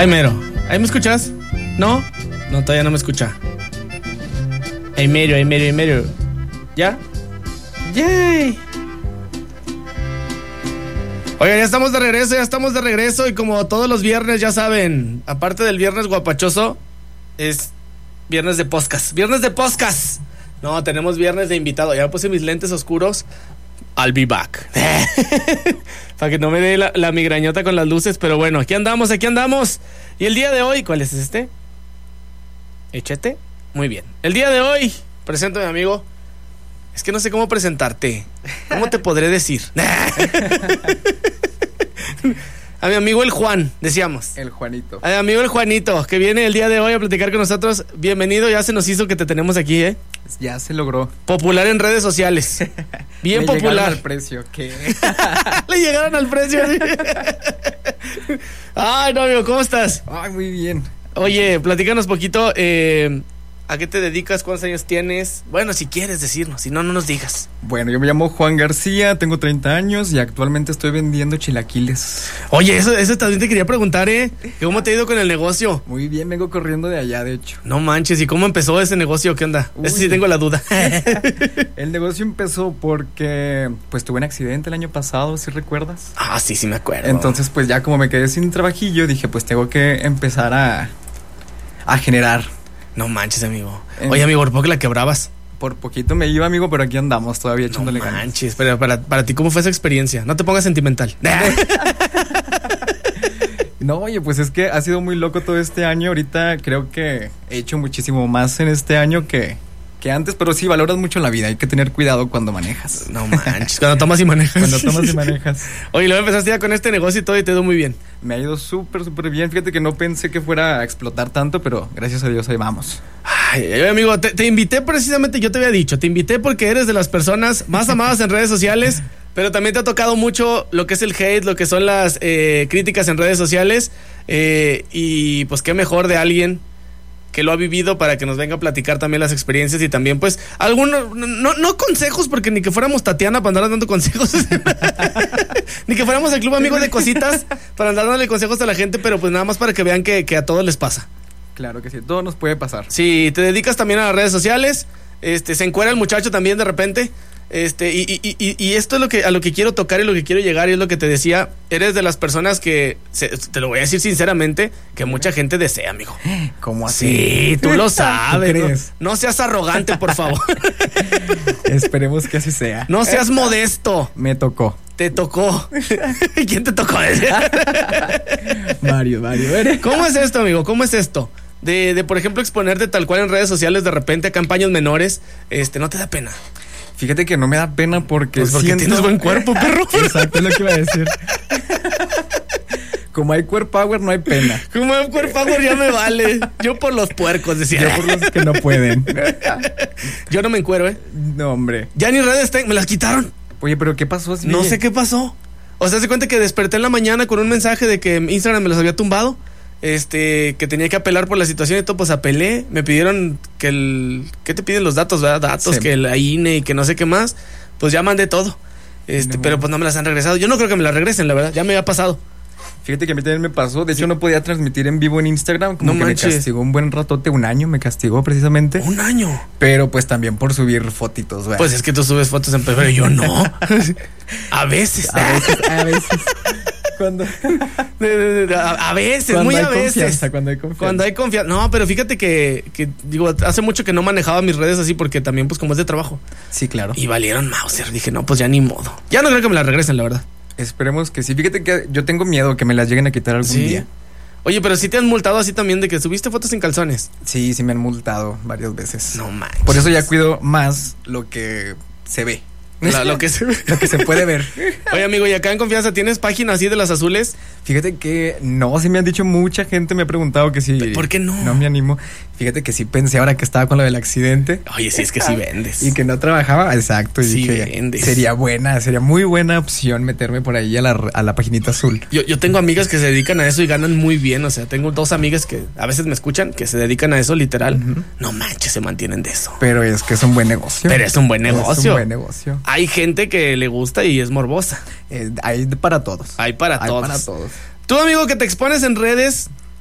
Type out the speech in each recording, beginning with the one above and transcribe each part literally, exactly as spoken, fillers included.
Ay, mero. ¿Ahí me escuchas? ¿No? No, todavía no me escucha. Ay, mero, ay, mero, ay, mero. ¿Ya? ¡Yay! Oigan, ya estamos de regreso, ya estamos de regreso. Y como todos los viernes, ya saben, aparte del viernes guapachoso, es viernes de podcast. ¡Viernes de podcast! No, tenemos viernes de invitado. Ya puse mis lentes oscuros. I'll be back. Para que no me dé la, la migrañota con las luces. Pero bueno, aquí andamos, aquí andamos. Y el día de hoy, ¿cuál es este? Échate. Muy bien. El día de hoy, presento a mi amigo. Es que no sé cómo presentarte. ¿Cómo te podré decir? A mi amigo el Juan, decíamos. El Juanito. A mi amigo el Juanito, que viene el día de hoy a platicar con nosotros. Bienvenido, ya se nos hizo que te tenemos aquí, ¿eh? Ya se logró. Popular en redes sociales. Bien Le popular. llegaron al precio, ¿qué? Le llegaron al precio. Ay, no, amigo, ¿cómo estás? Ay, muy bien. Oye, platícanos poquito, eh... ¿a qué te dedicas? ¿Cuántos años tienes? Bueno, si quieres decirnos, si no, no nos digas. Bueno, yo me llamo Juan García, tengo treinta años y actualmente estoy vendiendo chilaquiles. Oye, eso, eso también te quería preguntar, ¿eh? ¿Cómo te ha ido con el negocio? Muy bien, vengo corriendo de allá, de hecho. No manches, ¿y cómo empezó ese negocio? ¿Qué onda? Uy. Ese sí tengo la duda. El negocio empezó porque, pues, tuve un accidente el año pasado, ¿sí recuerdas? Ah, sí, sí me acuerdo. Entonces, pues, ya como me quedé sin trabajillo, dije, pues, tengo que empezar a, a generar. No manches, amigo. Oye, amigo, ¿por qué la quebrabas? Por poquito me iba, amigo, pero aquí andamos todavía echándole ganas. No manches, pero para, para ti, ¿cómo fue esa experiencia? No te pongas sentimental. No, oye, pues es que ha sido muy loco todo este año. Ahorita creo que he hecho muchísimo más en este año que, que antes, pero sí, valoras mucho la vida. Hay que tener cuidado cuando manejas. No manches, cuando tomas y manejas. Cuando tomas y manejas. Oye, luego empezaste ya con este negocio y todo y te dio muy bien. Me ha ido súper, súper bien. Fíjate que no pensé que fuera a explotar tanto, pero gracias a Dios ahí vamos. Ay, amigo, te, te invité precisamente, yo te había dicho, te invité porque eres de las personas más amadas en redes sociales, pero también te ha tocado mucho lo que es el hate, lo que son las eh, críticas en redes sociales, eh, y pues qué mejor de alguien que lo ha vivido para que nos venga a platicar también las experiencias y también pues algunos, no, no consejos, porque ni que fuéramos Tatiana para andar dando consejos, ni que fuéramos el club amigo de cositas para andar dándole consejos a la gente, pero pues nada más para que vean que, que a todos les pasa. Claro que sí, todo nos puede pasar. Sí, te dedicas también a las redes sociales, este, se encuera el muchacho también de repente, este, y, y, y, y esto es lo que, a lo que quiero tocar y lo que quiero llegar, y es lo que te decía, eres de las personas que, se, te lo voy a decir sinceramente, que mucha gente desea, amigo. ¿Cómo así? Sí, tú lo sabes. ¿Tú crees? No, no seas arrogante, por favor. Esperemos que así sea. No seas modesto. Me tocó. Te tocó. ¿Quién te tocó? Mario, Mario. ¿Cómo es esto, amigo? ¿Cómo es esto? De, de, por ejemplo, exponerte tal cual en redes sociales de repente a campañas menores, este, ¿no te da pena? Fíjate que no me da pena porque pues porque siento... tienes buen cuerpo, perro. Exacto, es lo que iba a decir. Como hay core power, no hay pena. Como hay core power, ya me vale. Yo por los puercos, decía. Yo por los que no pueden. Yo no me encuero, ¿eh? No, hombre. Ya ni redes tengo, me las quitaron. Oye, ¿pero qué pasó? ¿Sí? No sé qué pasó. O sea, se cuenta que desperté en la mañana con un mensaje de que Instagram me los había tumbado. Este, que tenía que apelar por la situación y todo, pues apelé. Me pidieron que el... ¿Qué te piden los datos, verdad? Datos, sí. Que la I N E y que no sé qué más. Pues ya mandé todo. Este, no. Pero pues no me las han regresado. Yo no creo que me las regresen, la verdad. Ya me había pasado. Fíjate que a mí también me pasó. De hecho, no podía transmitir en vivo en Instagram. Como no que manches. Me castigó un buen ratote. Un año me castigó precisamente. ¿Un año? Pero pues también por subir fotitos, ¿verdad? Pues es que tú subes fotos en pero yo no. A veces. A veces, a veces. Cuando... a, a veces, cuando muy hay a veces. Confianza, cuando hay confianza. Cuando hay confianza. No, pero fíjate que, que, digo, hace mucho que no manejaba mis redes así porque también, pues, como es de trabajo. Sí, claro. Y valieron Mauser. Dije, no, pues ya ni modo. Ya no creo que me las regresen, la verdad. Esperemos que sí. Fíjate que yo tengo miedo que me las lleguen a quitar algún ¿Sí? día. Oye, pero sí te han multado así también de que subiste fotos en calzones. Sí, sí me han multado varias veces. No manches. Por eso ya cuido más lo que se ve. La, lo que se ve. Lo que se puede ver. Oye, amigo, ¿y acá en Confianza tienes página así de las azules? Fíjate que no, sí me han dicho, mucha gente me ha preguntado que sí. ¿Por qué no? No me animo. Fíjate que sí pensé ahora que estaba con lo del accidente. Oye, sí, es que sí vendes. Y que no trabajaba, exacto. Y sí dije, vendes. Sería buena, sería muy buena opción meterme por ahí a la, a la paginita azul. Yo, yo tengo amigas que se dedican a eso y ganan muy bien. O sea, tengo dos amigas que a veces me escuchan que se dedican a eso, literal. Uh-huh. No manches, se mantienen de eso. Pero es que es un buen negocio. Pero es un buen negocio. Es un buen negocio. Hay gente que le gusta y es morbosa. Eh, hay para todos. Hay para hay todos. Hay para todos. Tú, amigo, que te expones en redes,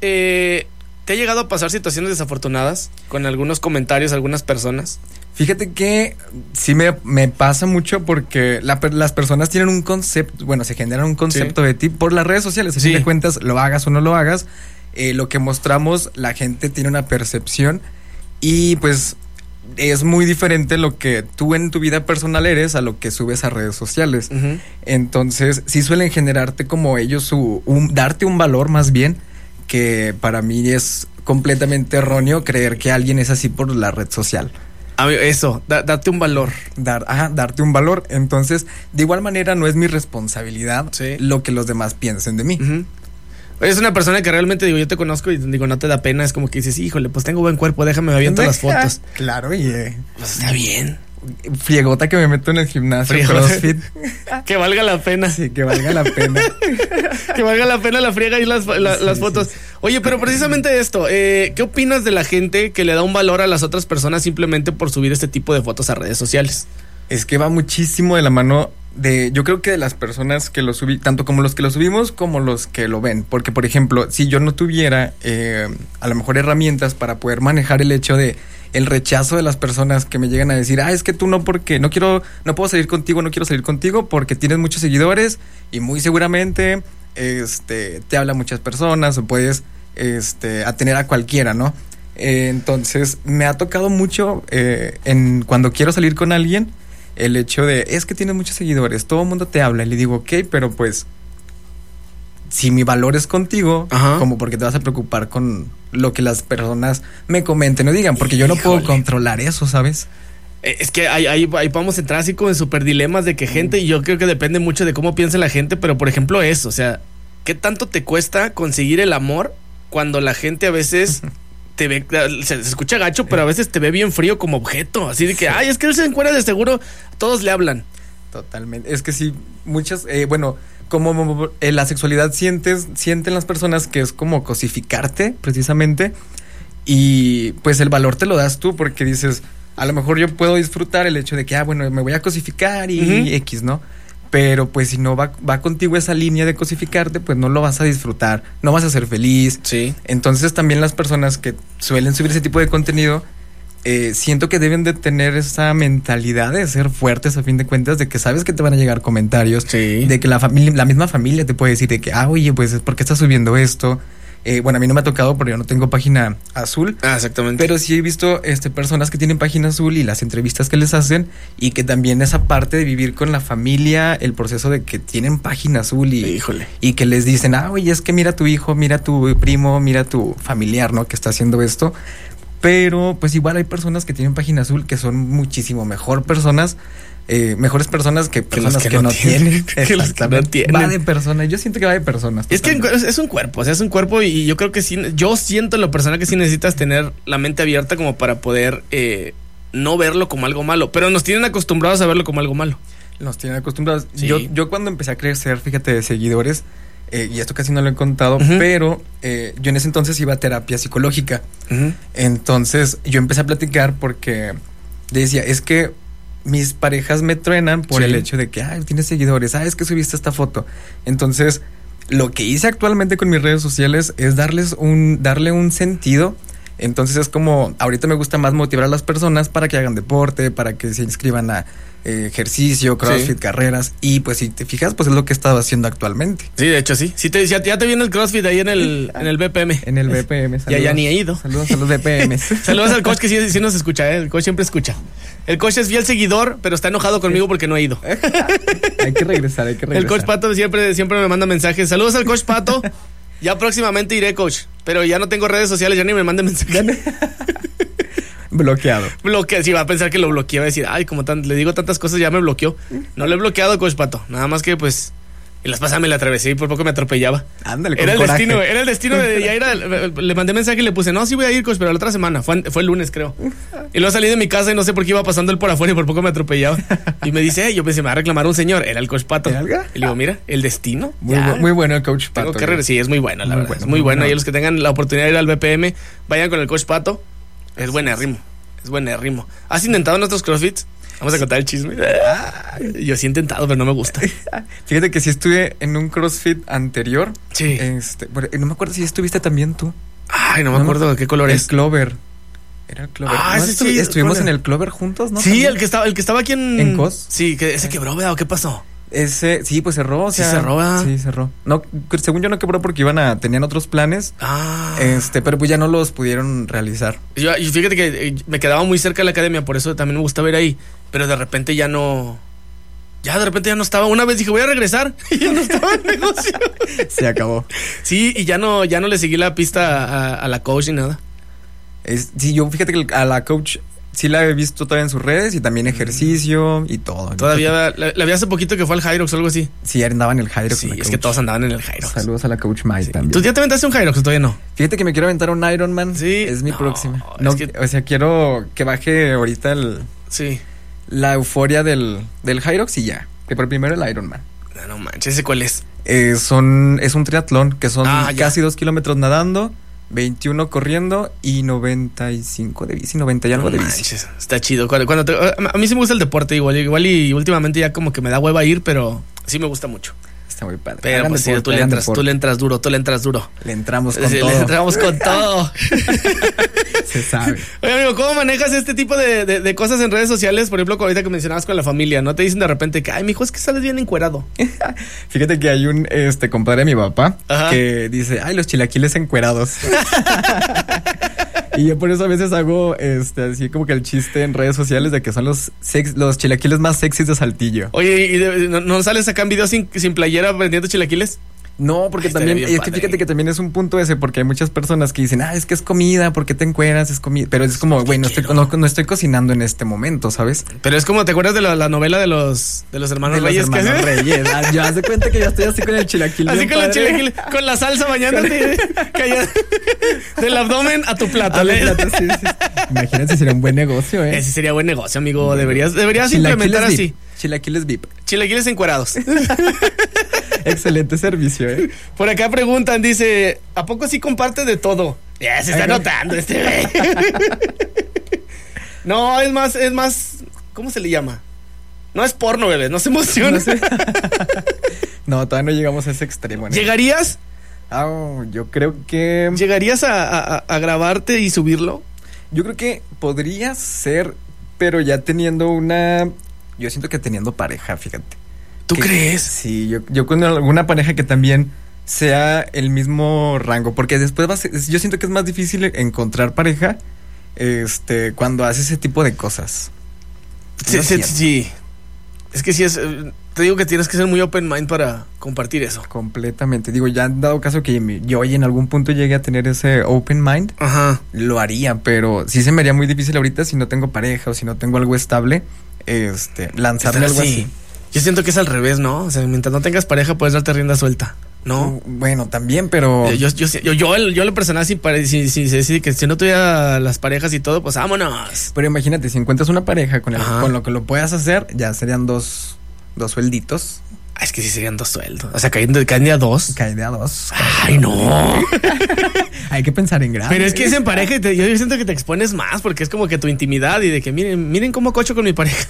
eh, ¿te ha llegado a pasar situaciones desafortunadas con algunos comentarios, algunas personas? Fíjate que sí me, me pasa mucho porque la, las personas tienen un concepto, bueno, se generan un concepto sí. de ti por las redes sociales. Si sí. te cuentas, lo hagas o no lo hagas, eh, lo que mostramos, la gente tiene una percepción y pues es muy diferente lo que tú en tu vida personal eres a lo que subes a redes sociales. Uh-huh. Entonces, sí suelen generarte como ellos, su, un, darte un valor más bien, que para mí es completamente erróneo creer que alguien es así por la red social. Eso, da, darte un valor. Dar, ajá, darte un valor. Entonces, de igual manera, no es mi responsabilidad sí. lo que los demás piensen de mí. Uh-huh. Es una persona que realmente, digo, yo te conozco y digo, no te da pena. Es como que dices, híjole, pues tengo buen cuerpo, déjame, me aviento las fotos. Claro, y... Eh, pues está bien. Friegota que me meto en el gimnasio, Friegota. CrossFit. Que valga la pena. Sí, que valga la pena. Que valga la pena la friega y las, la, sí, las fotos. Sí, sí. Oye, pero precisamente esto, eh, ¿qué opinas de la gente que le da un valor a las otras personas simplemente por subir este tipo de fotos a redes sociales? Es que va muchísimo de la mano de, yo creo que de las personas que lo subí, tanto como los que lo subimos como los que lo ven. Porque, por ejemplo, si yo no tuviera eh, a lo mejor herramientas para poder manejar el hecho de el rechazo de las personas que me llegan a decir, ah, es que tú no, porque no quiero, no puedo salir contigo, no quiero salir contigo porque tienes muchos seguidores y muy seguramente este te hablan muchas personas o puedes este atener a cualquiera, ¿no? Eh, entonces me ha tocado mucho eh, en cuando quiero salir con alguien el hecho de, es que tienes muchos seguidores, todo el mundo te habla, y le digo, ok, pero pues si mi valor es contigo, ajá, como porque te vas a preocupar con lo que las personas me comenten o digan, porque yo no Híjole. puedo controlar eso, ¿sabes? Es que ahí, ahí, ahí podemos entrar así como en super dilemas de que gente, y yo creo que depende mucho de cómo piense la gente, pero por ejemplo eso, o sea, ¿qué tanto te cuesta conseguir el amor cuando la gente a veces te ve, se, se escucha gacho, pero a veces te ve bien frío como objeto, así de que, ay, es que él se encuentra de seguro, todos le hablan? Totalmente, es que sí, muchas, eh, bueno... como en la sexualidad sientes, sienten las personas que es como cosificarte, precisamente, y pues el valor te lo das tú, porque dices, a lo mejor yo puedo disfrutar el hecho de que, ah, bueno, me voy a cosificar y uh-huh. X, ¿no? Pero pues si no va, va contigo esa línea de cosificarte, pues no lo vas a disfrutar, no vas a ser feliz. Sí. Entonces también las personas que suelen subir ese tipo de contenido, Eh, siento que deben de tener esa mentalidad de ser fuertes a fin de cuentas, de que sabes que te van a llegar comentarios, sí. de que la familia, la misma familia te puede decir de que, ah, oye, pues, ¿por qué estás subiendo esto? Eh, bueno, a mí no me ha tocado porque yo no tengo página azul. Ah, exactamente. Pero sí he visto este, personas que tienen página azul y las entrevistas que les hacen, y que también esa parte de vivir con la familia, el proceso de que tienen página azul y, Híjole. y que les dicen, ah, oye, es que mira tu hijo, mira tu primo, mira tu familiar, ¿no? Que está haciendo esto. Pero pues igual hay personas que tienen página azul que son muchísimo mejor personas, eh, mejores personas que personas que, que, que no tienen, tienen. Que las que no tienen. Va de personas, yo siento que va de personas. Es que es un cuerpo, o sea, es un cuerpo, y yo creo que sí, yo siento en lo personal que sí necesitas tener la mente abierta como para poder eh, no verlo como algo malo, pero nos tienen acostumbrados a verlo como algo malo. Nos tienen acostumbrados. Sí. Yo, yo cuando empecé a crecer, fíjate, de seguidores, Eh, y esto casi no lo he contado, uh-huh. pero eh, yo en ese entonces iba a terapia psicológica. Uh-huh. Entonces yo empecé a platicar porque decía, es que mis parejas me truenan por sí. el hecho de que, ay, tienes seguidores, ah, es que subiste esta foto. Entonces lo que hice actualmente con mis redes sociales es darles un, darle un sentido. Entonces es como, ahorita me gusta más motivar a las personas para que hagan deporte, para que se inscriban a eh, ejercicio, CrossFit, sí. carreras. Y pues si te fijas, pues es lo que he estado haciendo actualmente. Sí, de hecho sí. sí te, ya, ya te viene el CrossFit ahí en el, en el B P M. En el B P M. Saludos. Ya, ya ni he ido. Saludos a los B P M. Saludos al coach que sí, sí nos escucha, ¿eh? El coach siempre escucha. El coach es fiel seguidor, pero está enojado conmigo porque no he ido. Hay que regresar, hay que regresar. El coach Pato siempre, siempre me manda mensajes. Saludos al coach Pato. Ya próximamente iré, coach, pero ya no tengo redes sociales, ya ni me manden mensajes. Bloqueado. Bloqueado, sí, va a pensar que lo bloqueé, va a decir, ay, como tan, le digo tantas cosas, ya me bloqueó. No lo he bloqueado, coach Pato, nada más que pues, y las pasadas me la atravesé y por poco me atropellaba. Ándale, con Era el coraje. destino, era el destino de ya ir a, le mandé mensaje y le puse, no, sí voy a ir, coach, pero la otra semana, fue, fue el lunes, creo. Y luego salí de mi casa y no sé por qué iba pasando él por afuera y por poco me atropellaba. Y me dice, hey, yo pensé, me va a reclamar un señor, era el coach Pato. Y le digo, mira, el destino. Muy, bu- muy bueno el coach Pato. Tengo que, sí, es muy bueno, la muy verdad, bueno, es muy, muy bueno. bueno. Y los que tengan la oportunidad de ir al B P M, vayan con el coach Pato, es buen rimo. Es buen rimo. ¿Has intentado nuestros CrossFits? Vamos a contar el chisme. Yo sí he intentado, pero no me gusta. Fíjate que sí estuve en un CrossFit anterior. Sí. Este, no me acuerdo si estuviste también tú. Ay, no me no acuerdo de qué color el es. El Clover. Era el Clover. Ah, ¿No ese estu sí. Estuvimos en el Clover juntos, ¿no? Sí, ¿También? el que estaba, el que estaba aquí en. ¿En Cos? Sí, que ese quebró, ¿verdad? ¿O qué pasó? Ese, sí, pues cerró. O sea, sí, cerró, ¿verdad? Sí, cerró. No, según yo no quebró porque iban a, tenían otros planes. Ah. Este, pero pues ya no los pudieron realizar. Yo, y fíjate que me quedaba muy cerca de la academia, por eso también me gustaba ir ahí. Pero de repente ya no. Ya de repente ya no estaba. Una vez dije, voy a regresar. Y ya no estaba el negocio. Se acabó. Sí, y ya no, ya no le seguí la pista a, a la coach ni nada. Es, sí, yo fíjate que a la coach sí la he visto todavía en sus redes y también ejercicio y todo. Todavía la, la vi hace poquito que fue al Hyrox o algo así. Sí, andaba en el Hyrox. Sí, es que todos andaban en el Hyrox. Saludos a la coach Mai sí. también. ¿Tú ya te aventaste un Hyrox o todavía no? Fíjate que me quiero aventar un Ironman. Sí. Es mi no, próxima. No, que... O sea, quiero que baje ahorita el... Sí. La euforia del, del Hyrox y ya. Que por primero el Ironman. No, no manches, ¿ese cuál es? Eh, son, es un triatlón que son ah, casi dos kilómetros nadando, veintiuno corriendo y noventa y cinco de bici, noventa y algo no de manches, bici. Está chido. Cuando, cuando te, a mí sí me gusta el deporte igual, igual y últimamente ya como que me da hueva ir, pero sí me gusta mucho. Está muy padre. Pero pues deporte, sí, tú le entras, deporte. tú le entras duro, tú le entras duro. Le entramos con sí, todo. Le entramos con todo. Se sabe. Oye, amigo, ¿cómo manejas este tipo de, de, de cosas en redes sociales? Por ejemplo, ahorita que mencionabas con la familia, ¿no? Te dicen de repente que, ay, mijo, es que sales bien encuerado. Fíjate que hay un este compadre de mi papá Ajá. que dice, ay, los chilaquiles encuerados. Y yo por eso a veces hago este así como que el chiste en redes sociales de que son los sex, los chilaquiles más sexys de Saltillo. Oye, ¿y de, no, no sales acá en videos sin, sin playera vendiendo chilaquiles? No, porque Ay, también, es que fíjate que también es un punto ese, porque hay muchas personas que dicen, ah, es que es comida, ¿por qué te encueras? Es comida, pero es como, güey, no estoy, no, no estoy cocinando en este momento, ¿sabes? Pero es como, ¿te acuerdas de la, la novela de los de los hermanos de Reyes? Los hermanos que Reyes, ah, yo haz de cuenta que yo estoy así con el chilaquil. Así con el chilaquil, con la salsa bañándote, del abdomen a tu plato. A mi plato, sí, sí. Imagínate, sería un buen negocio, ¿eh? Ese sería buen negocio, amigo, deberías, deberías implementar V I P. así. Chilaquiles V I P. Chilaquiles encuerados. Excelente servicio, ¿eh? Por acá preguntan, dice, ¿a poco sí comparte de todo? Ya se está notando este güey. No, es más, es más, ¿cómo se le llama? No es porno, bebé, no se emociona. No, sé. No, todavía no llegamos a ese extremo, ¿no? ¿Llegarías? Ah, oh, yo creo que... ¿Llegarías a, a, a grabarte y subirlo? Yo creo que podría ser, pero ya teniendo una... Yo siento que teniendo pareja, fíjate. ¿Tú que, crees? Sí, yo, yo con alguna pareja que también sea el mismo rango, porque después va a ser, yo siento que es más difícil encontrar pareja este, cuando haces ese tipo de cosas. Sí, no sí, sí. Es que sí es, te digo que tienes que ser muy open mind para compartir eso. Completamente. Digo, ya han dado caso que yo hoy en algún punto llegue a tener ese open mind. Ajá. Lo haría, pero sí se me haría muy difícil ahorita si no tengo pareja o si no tengo algo estable, este, lanzarme algo así. Yo siento que es al revés, ¿no? O sea, mientras no tengas pareja puedes darte rienda suelta, ¿no? Uh, bueno, también, pero... Yo, yo, yo, yo, yo, yo lo personal, si, si, si, si, si, que si no tuviera las parejas y todo, pues vámonos. Pero imagínate, si encuentras una pareja con, el, con lo que lo puedas hacer, ya serían dos, dos suelditos. Ah, es que sí serían dos sueldos. O sea, caen de, caen de a dos. Caen de a dos. Ay, no. Hay que pensar en grande. Pero es que es en pareja y te, yo siento que te expones más porque es como que tu intimidad y de que miren, miren cómo cocho con mi pareja.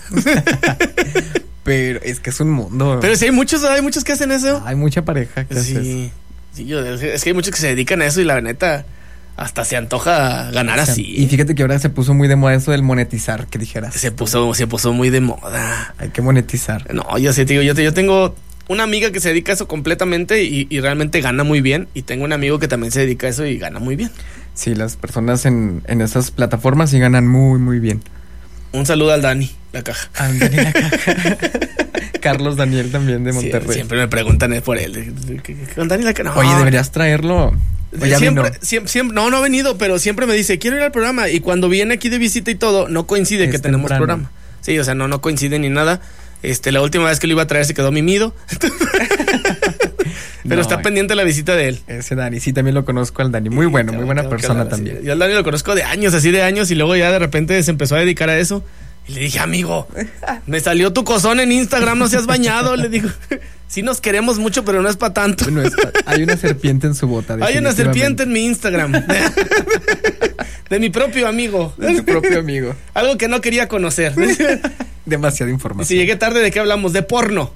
Pero es que es un mundo. Pero sí hay muchos, hay muchos que hacen eso. Hay mucha pareja que sí, hace eso. Sí, yo, es que hay muchos que se dedican a eso y la neta hasta se antoja ganar o sea, así. Y fíjate que ahora se puso muy de moda eso del monetizar, que dijeras. Se puso, se puso muy de moda. Hay que monetizar. No, yo sí, te digo, yo, te, yo tengo una amiga que se dedica a eso completamente y, y realmente gana muy bien. Y tengo un amigo que también se dedica a eso y gana muy bien. Sí, las personas en, en esas plataformas sí ganan muy, muy bien. Un saludo al Dani, la caja. Al Dani, la caja. Carlos Daniel también de Monterrey. Sí, siempre me preguntan por él. Con Dani la caja. No. Oye, deberías traerlo. Siempre, siempre, siempre, no, no ha venido, pero siempre me dice, quiero ir al programa. Y cuando viene aquí de visita y todo, no coincide es que tenemos temprano. Programa. Sí, o sea, no, no coincide ni nada. Este, la última vez que lo iba a traer se quedó mimido. Pero no, está pendiente la visita de él. Ese Dani, sí, también lo conozco al Dani. Muy sí, bueno, muy buena persona también. Sí. Yo al Dani lo conozco de años, así de años, y luego ya de repente se empezó a dedicar a eso. Y le dije, amigo, me salió tu cozón en Instagram, no seas bañado. Le digo, sí nos queremos mucho, pero no es para tanto. No es pa- hay una serpiente en su bota. Hay una serpiente en mi Instagram. De mi propio amigo. De tu propio amigo. Algo que no quería conocer. Demasiada información. Y si llegué tarde, ¿de qué hablamos? De porno.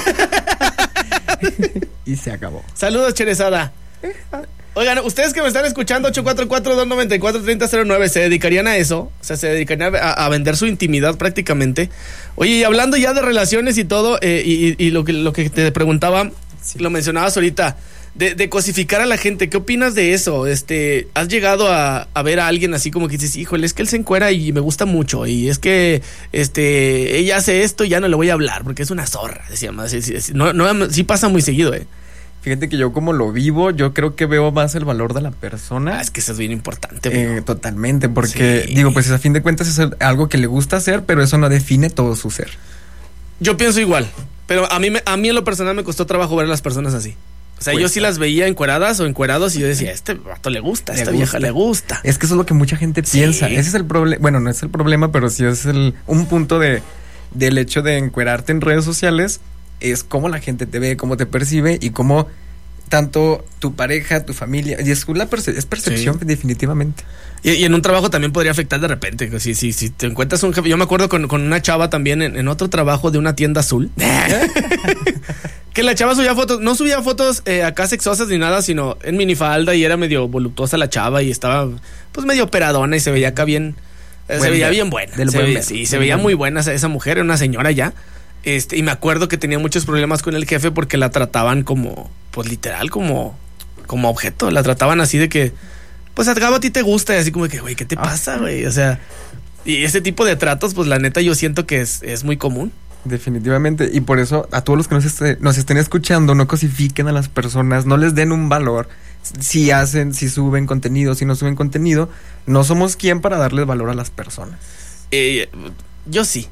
Y se acabó. Saludos, Cherezada. Oigan, ustedes que me están escuchando, ocho cuatro cuatro, dos nueve cuatro, tres cero cero nueve, ¿se dedicarían a eso? O sea, ¿se dedicarían a, a vender su intimidad prácticamente? Oye, y hablando ya de relaciones y todo, eh, y, y lo, que, lo que te preguntaba, sí. Lo mencionabas ahorita, de, de cosificar a la gente, ¿qué opinas de eso? Este, ¿has llegado a, a ver a alguien así como que dices, híjole, es que él se encuera y me gusta mucho, y es que este, ella hace esto y ya no le voy a hablar porque es una zorra? Decía más, sí, sí, no, no, sí pasa muy seguido, eh. Fíjate que yo como lo vivo, yo creo que veo más el valor de la persona. Ah, es que eso es bien importante. Eh, totalmente, porque sí. digo, pues a fin de cuentas es algo que le gusta hacer, pero eso no define todo su ser. Yo pienso igual, pero a mí, me, a mí en lo personal me costó trabajo ver a las personas así. O sea, pues, yo sí las veía encueradas o encuerados y yo decía, este vato le gusta, a esta gusta. vieja le gusta. Es que eso es lo que mucha gente sí. piensa. Ese es el problema, bueno, no es el problema, pero sí es el un punto de del hecho de encuerarte en redes sociales. Es cómo la gente te ve, cómo te percibe y cómo tanto tu pareja, tu familia, y es, la perce- es percepción sí. definitivamente. Y, y en un trabajo también podría afectar de repente, si, si, si te encuentras un jefe, yo me acuerdo con, con una chava también en, en otro trabajo de una tienda azul, que la chava subía fotos, no subía fotos eh, acá sexosas ni nada, sino en minifalda y era medio voluptuosa la chava y estaba pues medio operadona y se veía acá bien, eh, se veía bien buena, se veía, sí, se veía muy buena esa, esa mujer, era una señora ya. Este, y me acuerdo que tenía muchos problemas con el jefe porque la trataban como, pues literal, como, como objeto. La trataban así de que, pues a Gabo a ti te gusta. Y así como que, güey, ¿qué te pasa, güey? O sea, y ese tipo de tratos, pues la neta yo siento que es, es muy común. Definitivamente. Y por eso a todos los que nos, est- nos estén escuchando, no cosifiquen a las personas, no les den un valor. Si hacen, si suben contenido, si no suben contenido, no somos quien para darles valor a las personas. Eh, yo sí.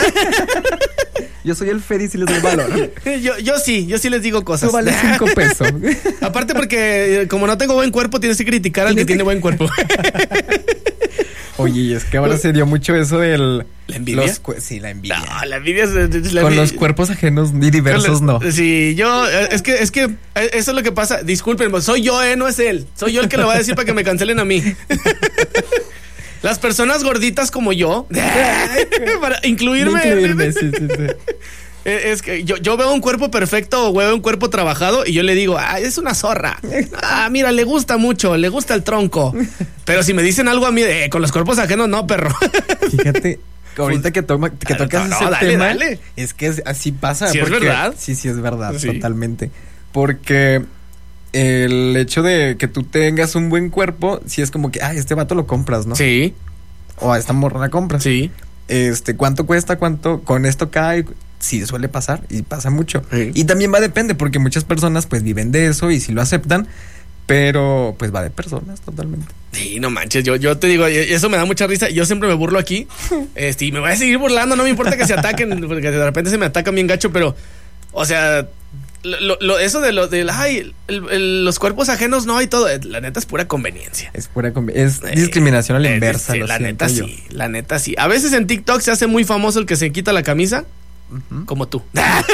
Yo soy el Fedi y les doy valor. yo, yo sí, yo sí les digo cosas. Tú vales cinco pesos. Aparte porque como no tengo buen cuerpo, tienes que criticar al que tiene buen cuerpo. Oye, es que ahora se dio mucho eso del... ¿La envidia? Los cu- sí, la envidia. No, la envidia es... es la Con envidia. los cuerpos ajenos y diversos no. Sí, yo... Es que, es que eso es lo que pasa. Disculpen, soy yo, eh, no es él. Soy yo el que lo va a decir para que me cancelen a mí. Las personas gorditas como yo, para incluirme. Incluirme, sí, sí, sí. Es que yo, yo veo un cuerpo perfecto o veo un cuerpo trabajado y yo le digo, ah, es una zorra. Ah, mira, le gusta mucho, le gusta el tronco. Pero si me dicen algo a mí, eh, con los cuerpos ajenos, no, perro. Fíjate, ahorita que, toma, que tocas no, ese no, dale, tema, dale. es que es, así pasa. ¿Sí porque, es verdad? Sí, sí es verdad, sí. Totalmente. Porque el hecho de que tú tengas un buen cuerpo, sí es como que, ah, este vato lo compras, ¿no? Sí. O a esta morra la compras. Sí. Este, ¿cuánto cuesta? ¿Cuánto? Con esto cae. Sí, suele pasar y pasa mucho. Sí. Y también va depende, porque muchas personas pues viven de eso y sí lo aceptan, pero pues va de personas totalmente. Sí, no manches, yo, yo te digo, eso me da mucha risa. Yo siempre me burlo aquí. Este, y me voy a seguir burlando, no me importa que se ataquen, porque de repente se me atacan bien gacho, pero, o sea, lo, lo, eso de, lo, de ay, el, el, los cuerpos ajenos no y todo, la neta es pura conveniencia. Es pura conveniencia. Es eh, discriminación a la eh, inversa. Sí, lo la neta yo. sí, la neta sí. A veces en TikTok se hace muy famoso el que se quita la camisa. Uh-huh. Como tú.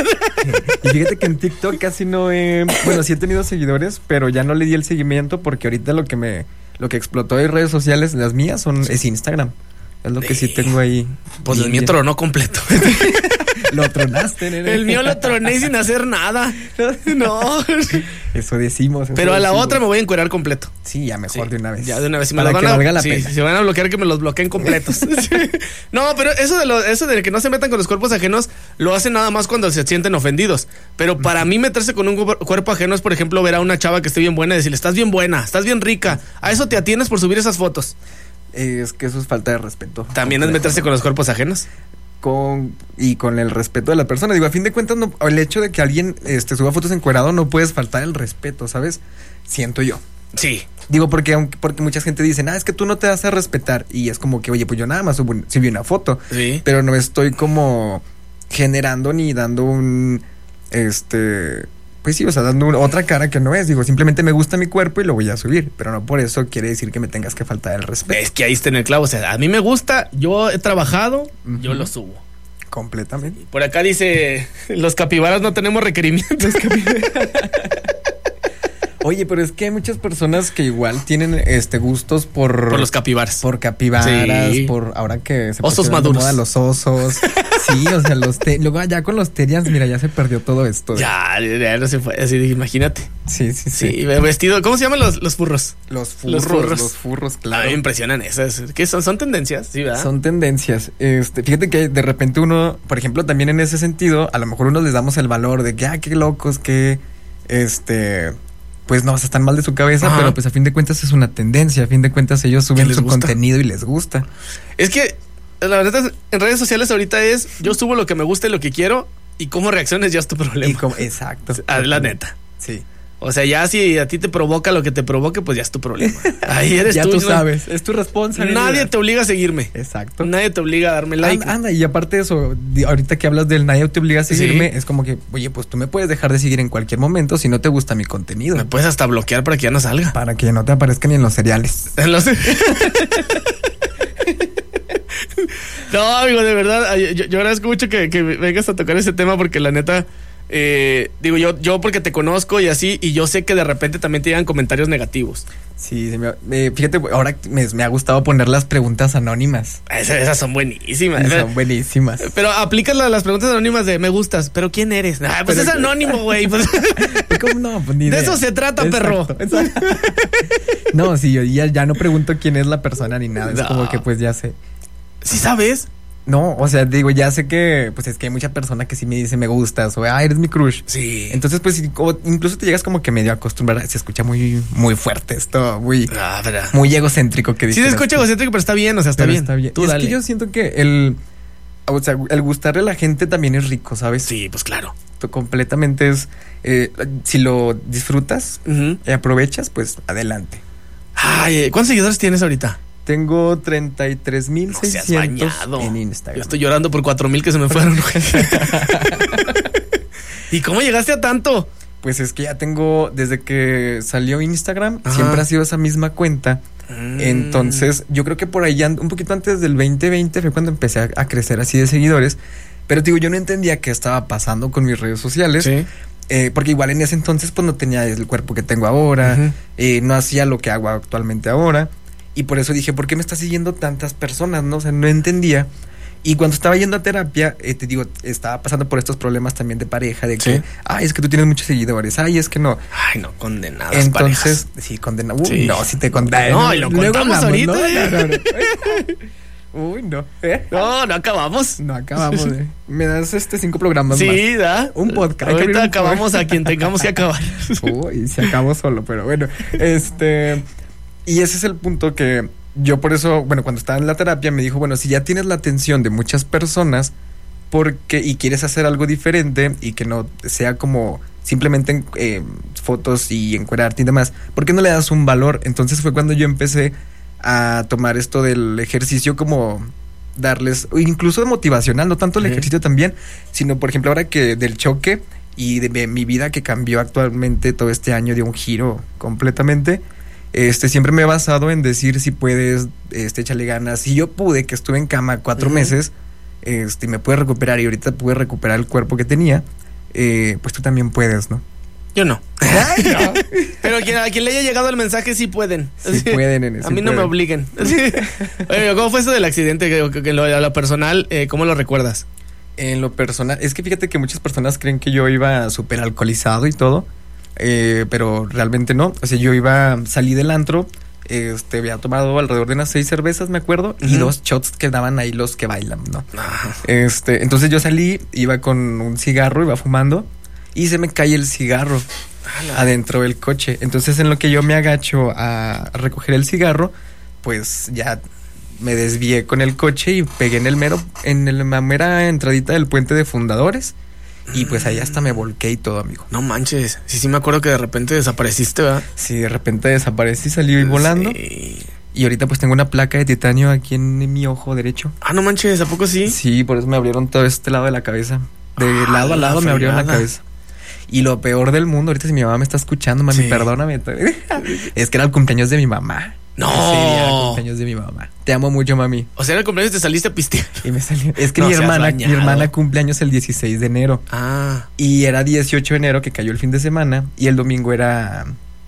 Y fíjate que en TikTok casi no he... Bueno, sí he tenido seguidores, pero ya no le di el seguimiento porque ahorita lo que me... Lo que explotó en redes sociales, las mías, son es Instagram. Es lo que sí tengo ahí. Pues el mío tronó completo. Lo tronaste, nene. El mío lo troné sin hacer nada. No. Eso decimos. Eso Pero a la decimos. otra me voy a encuerar completo. Sí, ya mejor sí, de una vez. Ya de una vez. Si me Para los que van a, valga la sí, pena. Si se van a bloquear, que me los bloqueen completos. No, pero eso de, lo, eso de que no se metan con los cuerpos ajenos lo hacen nada más cuando se sienten ofendidos. Pero para mí meterse con un cuerpo ajeno es, por ejemplo, ver a una chava que esté bien buena y decirle, estás bien buena, estás bien rica. A eso te atienes por subir esas fotos. Es que eso es falta de respeto. También es meterse con los cuerpos ajenos. Con y con el respeto de la persona. Digo, a fin de cuentas, no, el hecho de que alguien este, suba fotos encuerado no puedes faltar el respeto, ¿sabes? Siento yo. Sí. Digo, porque aunque porque mucha gente dice, ah, es que tú no te das a respetar. Y es como que, oye, pues yo nada más subo, subí una foto. Sí. Pero no estoy como generando ni dando un, este... Pues sí, o sea, dando una, otra cara que no es. Digo, simplemente me gusta mi cuerpo y lo voy a subir. Pero no por eso quiere decir que me tengas que faltar el respeto. Es que ahí está en el clavo. O sea, a mí me gusta, yo he trabajado, uh-huh. yo lo subo. Completamente. Por acá dice, los capibaras no tenemos requerimientos. Oye, pero es que hay muchas personas que igual tienen este gustos por... Por los capibaras. Por capibaras, Sí. por ahora que se Osos pusieron de maduros. moda los osos. Sí, o sea, los te- luego ya con los terians, mira, ya se perdió todo esto. de- Ya, ya no se fue. Así, imagínate. Sí, sí, sí. Sí, vestido. ¿Cómo se llaman los, los furros? Los furros, Los los furros. furros, A claro. mí me impresionan esas. ¿Qué son? Son tendencias, sí, ¿verdad? Son tendencias. Este, fíjate que de repente uno, por ejemplo, también en ese sentido, a lo mejor unos les damos el valor de que, ah, qué locos, que, este, pues no, o sea, están mal de su cabeza, Ajá. pero pues a fin de cuentas es una tendencia. A fin de cuentas ellos suben les su gusta. contenido y les gusta. Es que la verdad en redes sociales ahorita es yo subo lo que me gusta y lo que quiero y cómo reacciones ya es tu Y problema. como, exacto. Ah, la neta. Sí. O sea, ya si a ti te provoca lo que te provoque, pues ya es tu problema. Ahí eres ya tú. tú ¿no? sabes, es tu responsabilidad. Nadie te obliga a seguirme. Exacto. Nadie te obliga a darme like. Anda, anda, y aparte de eso, di- ahorita que hablas del nadie te obliga a seguirme, Sí. es como que, oye, pues tú me puedes dejar de seguir en cualquier momento si no te gusta mi contenido. Me puedes hasta bloquear para que ya no salga. Para que no te aparezca ni en los cereales. En los- No, amigo, de verdad, ay, yo, yo agradezco mucho que, que vengas a tocar ese tema porque la neta, eh, digo yo, yo porque te conozco y así, y yo sé que de repente también te llegan comentarios negativos. Sí, se me- eh, fíjate, ahora me, me ha gustado poner las preguntas anónimas. Esas, esas son buenísimas. Y son buenísimas. Pero aplicas la- las preguntas anónimas de me gustas, pero ¿quién eres? Ah, pues Pero- es anónimo, güey. Pues, ¿Cómo no? Pues ni de idea. eso se trata, Exacto, perro. exacto. No, sí, yo ya, ya no pregunto quién es la persona ni nada. Es No. como que pues ya sé. ¿Sí sabes? No, o sea, digo, ya sé que pues es que hay mucha persona que sí me dice me gustas o ah, eres mi crush. Sí. Entonces, pues sí, como- incluso te llegas como que medio a acostumbrar. Se escucha muy, muy fuerte esto, muy, Ah, verdad. muy egocéntrico que Sí se dijeras escucha tú. egocéntrico, pero está bien, o sea, está Pero bien. Está bien. Tú Y es dale. que yo siento que el, o sea, el gustarle a la gente también es rico, ¿sabes? Sí, pues claro. Tú completamente es, eh, si lo disfrutas Ujú. y aprovechas, pues adelante. Ay, ¿cuántos seguidores tienes ahorita? Tengo treinta y tres mil No seas seiscientos bañado. en Yo Instagram. estoy llorando por cuatro mil que se me fueron. ¿Y cómo llegaste a tanto? Pues es que ya tengo, desde que salió Instagram, Ajá. siempre ha sido esa misma cuenta. Entonces, yo creo que por ahí, an- un poquito antes del veinte veinte fue cuando empecé a, a crecer así de seguidores. Pero te digo, yo no entendía qué estaba pasando con mis redes sociales. Sí. Eh, porque igual en ese entonces pues no tenía el cuerpo que tengo ahora. Ujú. eh, no hacía lo que hago actualmente ahora. Y por eso dije, ¿por qué me está siguiendo tantas personas? No, o sea, no entendía. Y cuando estaba yendo a terapia, eh, te digo, estaba pasando por estos problemas también de pareja, de que, Sí. ay, es que tú tienes muchos seguidores, ay, es que no. Ay, no, condenadas Entonces, parejas. sí, condena. Uy, Sí. no, si te condena. No, y lo contamos ahorita. ¿no? No, no, no. Uy, no. ¿Eh? No, no acabamos. No acabamos de. Me das este cinco programas más. Sí, da. Un podcast. Hay que abrir Ahorita un acabamos podcast. a quien tengamos que acabar. Uy, se acabó solo, pero bueno. Este. Y ese es el punto que yo por eso, bueno, cuando estaba en la terapia me dijo, bueno, si ya tienes la atención de muchas personas, porque y quieres hacer algo diferente y que no sea como simplemente eh, fotos y encuerarte y demás, ¿por qué no le das un valor? Entonces fue cuando yo empecé a tomar esto del ejercicio como darles, o incluso de motivacional, no tanto el Ujú. ejercicio también, sino por ejemplo ahora que del choque y de, de mi vida que cambió actualmente todo este año, dio un giro completamente. Este, siempre me he basado en decir si puedes, este, échale ganas. Si yo pude, que estuve en cama cuatro Ujú. meses, este, me pude recuperar y ahorita pude recuperar el cuerpo que tenía, eh, pues tú también puedes, ¿no? Yo no. Ay, no. Pero a quien, a quien le haya llegado el mensaje sí pueden. Sí pueden, nene, A sí mí no me pueden. obliguen. Oye, ¿cómo fue eso del accidente? Que, que- que lo, a lo personal, eh, ¿cómo lo recuerdas? En lo personal, es que fíjate que muchas personas creen que yo iba súper alcoholizado y todo, eh, pero realmente no. O sea, yo iba, salí del antro, este, había tomado alrededor de unas seis cervezas, me acuerdo, y Ujú. dos shots que daban ahí los que bailan, ¿no? Ah, Este, entonces yo salí, iba con un cigarro, iba fumando, y se me cae el cigarro adentro del coche. Entonces en lo que yo me agacho a recoger el cigarro, pues ya me desvié con el coche y pegué en el mero, en el- la mera entradita del puente de Fundadores. Y pues ahí hasta me volqué y todo, amigo. no manches. Sí, sí me acuerdo que de repente desapareciste, ¿verdad? Sí, de repente desaparecí, salí volando. Sí. Y ahorita pues tengo una placa de titanio aquí en mi ojo derecho. Ah, no manches, ¿a poco sí? Sí, por eso me abrieron todo este lado de la cabeza. De Ah, lado a la lado me abrieron la fregada. cabeza. Y lo peor del mundo, ahorita si mi mamá me está escuchando, mami, Sí. perdóname. Es que era el cumpleaños de mi mamá. No. Sí, era el cumpleaños de mi mamá. Te amo mucho, mami. O sea, en el cumpleaños te saliste a pistear. Y me salió. Es que No mi seas hermana, mi bañado. hermana cumpleaños el dieciséis de enero. Ah. Y era dieciocho de enero que cayó el fin de semana. Y el domingo era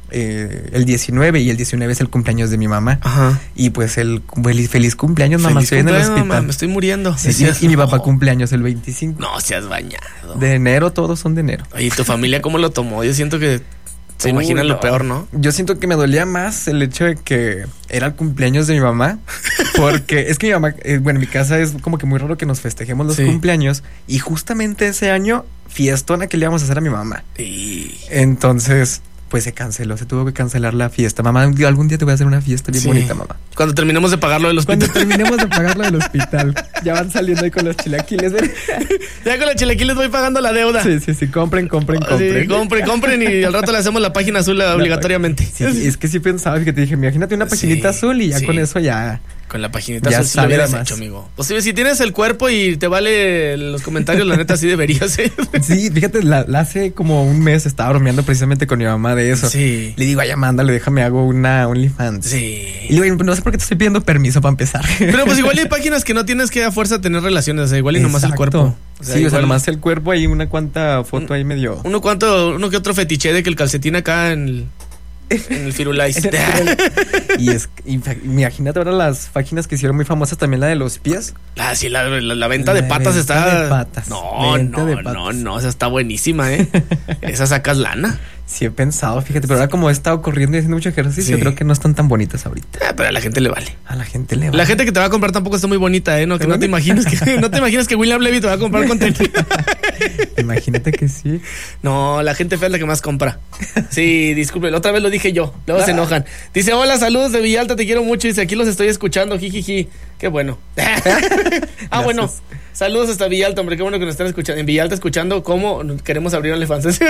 eh, el diecinueve y el diecinueve es el cumpleaños de mi mamá. Ajá. Y pues el feliz, feliz cumpleaños, mamá, Feliz estoy en el cumpleaños, hospital. mamá, me estoy muriendo. Sí, sí, y mi papá cumpleaños el veinticinco. No seas bañado. De enero, todos son de enero. Oye, ¿tu familia cómo lo tomó? Yo siento que se Uy, imaginan no. lo peor, ¿no? Yo siento que me dolía más el hecho de que era el cumpleaños de mi mamá. Porque es que mi mamá, eh, bueno, en mi casa es como que muy raro que nos festejemos los Sí. cumpleaños. Y justamente ese año, fiestona que le íbamos a hacer a mi mamá. Y... Entonces, pues se canceló, se tuvo que cancelar la fiesta. Mamá, algún día te voy a hacer una fiesta bien Sí. bonita, mamá. Cuando terminemos de pagarlo del Cuando hospital. terminemos de pagarlo del hospital, ya van saliendo ahí con los chilaquiles. ¿eh? Ya con los chilaquiles voy pagando la deuda. Sí, sí, sí, compren, compren, Sí, compren. compren, compren y al rato le hacemos la página azul obligatoriamente. Sí, es que sí pensaba, que te dije, imagínate una paginita Sí, azul y ya sí. con eso ya... Con la paginita Ya azul si lo sabe hubieras de más. hecho, amigo. Pues si, si tienes el cuerpo y te vale los comentarios, la neta sí deberías, ¿eh? Sí, fíjate, la, la hace como un mes estaba bromeando precisamente con mi mamá de eso. Sí. Le digo, ay, mándale, déjame, hago una OnlyFans. Sí. Y le digo, no sé por qué te estoy pidiendo permiso para empezar. Pero pues igual hay páginas que no tienes que a fuerza tener relaciones, o sea, igual y nomás el Exacto. cuerpo. Sí, o sea, igual nomás el cuerpo ahí, una cuanta foto ahí medio... Uno cuanto, uno que otro fetiche de que el calcetín acá en el, en el Firulais. Y es, infa- imagínate ahora las páginas que hicieron muy famosas, también la de los pies. Ah, sí, la, la- la venta La de patas venta está. de patas. No, Venta no, de no, patas. no, esa está buenísima, ¿eh? Esa sacas lana. Sí he pensado, fíjate, pero ahora como he estado corriendo y haciendo mucho ejercicio, Sí. creo que no están tan bonitas ahorita. Ah, pero a la gente le vale. A la gente le va. La gente que te va a comprar tampoco está muy bonita, ¿eh? No, que no te imaginas que, no te imaginas que William Levy te va a comprar contenido. Imagínate que sí. No, la gente fea es la que más compra. Sí, disculpe, la otra vez lo dije yo. Luego se enojan. Dice, hola, saludos de Villalta, te quiero mucho. Dice, aquí los estoy escuchando, jijiji. Qué bueno. Ah, bueno. Saludos hasta Villalta, hombre, qué bueno que nos están escuchando. En Villalta escuchando cómo queremos abrir OnlyFans.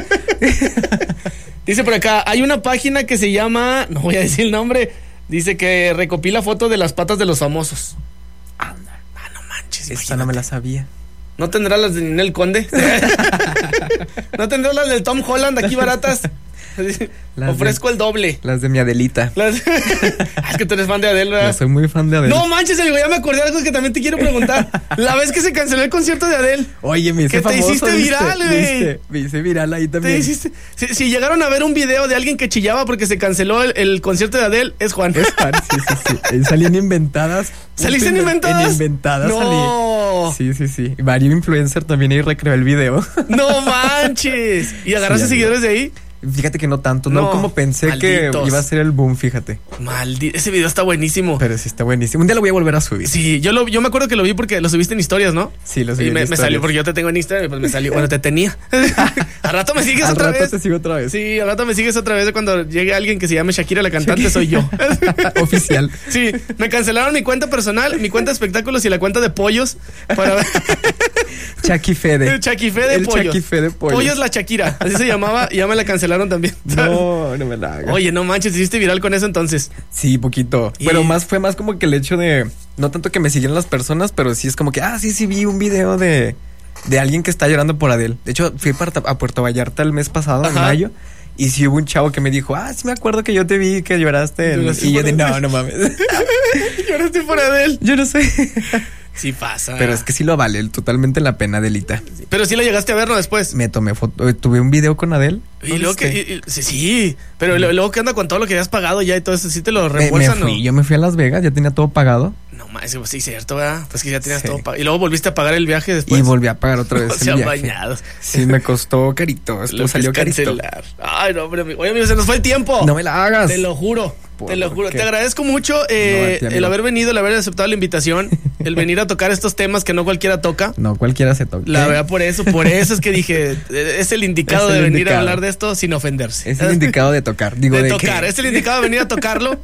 Dice por acá, hay una página que se llama, no voy a decir el nombre, dice que recopila fotos de las patas de los famosos. Anda. Ah, no manches. Esta no me la sabía. ¿No tendrá las de Ninel Conde? ¿No tendrá las del Tom Holland aquí baratas? Las Ofrezco de- el doble. Las de mi Adelita. Las- Ah, es que tú eres fan de Adele, Yo ¿verdad? soy muy fan de Adele. No manches, amigo, ya me acordé de algo que también te quiero preguntar. La vez que se canceló el concierto de Adele, Oye, me hice que te famoso, hiciste ¿viste? viral, güey. ¿Viste? Me hice viral ahí te también. hiciste. Si, si llegaron a ver un video de alguien que chillaba porque se canceló el, el concierto de Adele, es Juan. Es fan, sí, sí, sí. Eh, Salí en Inventadas. ¿Saliste en Inven- Inventadas? En Inventadas No. salí. Sí, sí, sí. Varios influencer también ahí recreó el video. No manches. ¿Y agarraste Sí, seguidores de ahí? Fíjate que no tanto, no, No, como pensé malditos. que iba a ser el boom, fíjate. Maldito. Ese video está buenísimo. Pero sí está buenísimo. Un día lo voy a volver a subir. Sí, yo lo, yo me acuerdo que lo vi porque lo subiste en historias, ¿no? Sí, lo subí Y en me, me historias. salió porque yo te tengo en Instagram y pues me salió. Bueno, te tenía. Al rato me sigues Al otra rato vez. te sigo otra vez. Sí, al rato me sigues otra vez cuando llegue alguien que se llame Shakira la cantante, soy yo. Oficial. Sí, me cancelaron mi cuenta personal, mi cuenta de espectáculos y la cuenta de pollos para ver. Chucky Fede. El Chaquifé de El pollos. Chaquifé de pollos. Pollos la Shakira, así se llamaba y ya me la cancelaron también. No, no me la hagas. Oye, no manches, te hiciste viral con eso entonces. Sí, poquito. Y- Pero más fue más como que el hecho de. No tanto que me siguieran las personas, pero sí es como que, ah, sí, sí, vi un video de, de alguien que está llorando por Adele. De hecho, fui para, a Puerto Vallarta el mes pasado, en Ajá. mayo. Y sí hubo un chavo que me dijo, ah, sí me acuerdo que yo te vi que lloraste. en-". Lloraste Y yo por de, no, Adele. no mames. Lloraste por Adele. Yo no sé. Sí pasa. Pero es que sí lo vale, totalmente la pena, Adelita. Pero sí la llegaste a verlo después. Me tomé foto, eh, tuve un video con Adele. Y ¿No luego viste? que, y- y- sí, sí, pero lo- luego que anda con todo lo que habías pagado ya y todo eso, ¿sí te lo Me, me reembolsan fui, o? yo me fui a Las Vegas, ya tenía todo pagado. No más, pues sí, cierto, ¿verdad? Pues que ya tenías Sí. todo pagado. Y luego volviste a pagar el viaje después. Y volví a pagar otra vez No el sean viaje. bañados. Sí, me costó carito. Esto Lo que salió es carito. cancelar. Ay, no, hombre, amigo. Oye, amigo, se nos fue el tiempo. No me la hagas. Te lo juro. ¿Por Te lo juro. qué? Te agradezco mucho eh, No, a ti, amigo. el haber venido, el haber aceptado la invitación, el venir a tocar estos temas que no cualquiera toca. No, cualquiera se toca. La verdad, por eso, por eso es que dije, eh, es el indicado Es el de venir indicado. a hablar de esto sin ofenderse. Es el indicado de tocar. Digo, de, de, tocar, que- es el indicado de venir a tocarlo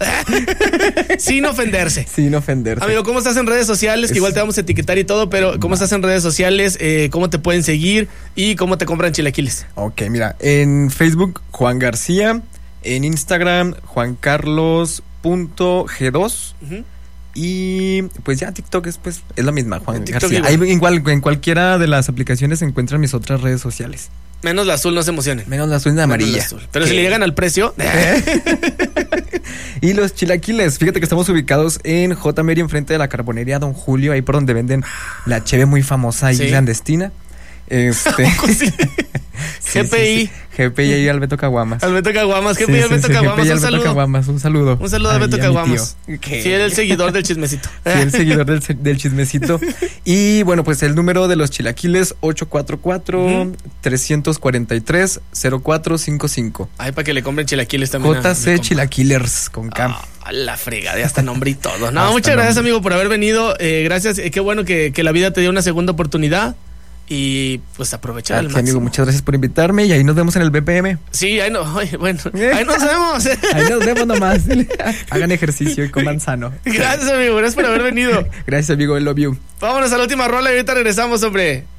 sin ofenderse. Sin ofenderse. Amigo, ¿cómo estás en redes sociales? Que Es- igual te vamos a etiquetar y todo, pero ¿cómo estás en redes sociales? Eh, ¿Cómo te pueden seguir? ¿Y cómo te compran chilaquiles? Ok, mira, en Facebook, Juan García. En Instagram, Juan Carlos punto G dos. Ujú. Y pues ya TikTok es pues es la misma, Juan En TikTok García. igual. Ahí igual en cualquiera de las aplicaciones se encuentran mis otras redes sociales. Menos la azul, no se emocionen. Menos la azul de Menos la amarilla. azul. Pero si ¿Qué? le llegan al precio, Y los chilaquiles, fíjate que estamos ubicados en J. Mary, enfrente de la carbonería Don Julio, ahí por donde venden la cheve muy famosa y Sí. clandestina. Este Sí. sí, G P I. sí, sí. G P y al Beto Caguamas. Al Beto Caguamas, G P Sí, y al sí, Beto sí, Caguamas, G P y al un Beto saludo. Caguamas, un saludo. Un saludo a Ay, Beto a mi Caguamas. tío. ¿Qué? Fiel seguidor del chismecito. Fiel seguidor del, del chismecito. Y bueno, pues el número de los chilaquiles, ocho cuatro cuatro, tres cuatro tres, cero cuatro cinco cinco. Ay, para que le compren chilaquiles también. J C Chilaquilers con K. Ah, la fregada, ya hasta nombre y todo. No, Hasta muchas gracias, nombre. amigo, por haber venido. Eh, gracias. Eh, qué bueno que, que la vida te dio una segunda oportunidad. Y pues aprovechar al Aquí, máximo. amigo, muchas gracias por invitarme y ahí nos vemos en el B P M. Sí, ahí no, ay, bueno, ahí nos vemos. Ahí nos vemos nomás. Hagan ejercicio y coman sano. Gracias, amigo, gracias por haber venido. Gracias, amigo, I love you. Vámonos a la última rola y ahorita regresamos, hombre.